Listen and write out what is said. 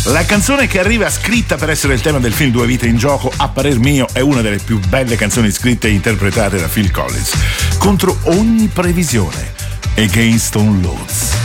La canzone che arriva scritta per essere il tema del film Due vite in gioco, a parer mio, è una delle più belle canzoni scritte e interpretate da Phil Collins. Contro ogni previsione. Against All Odds.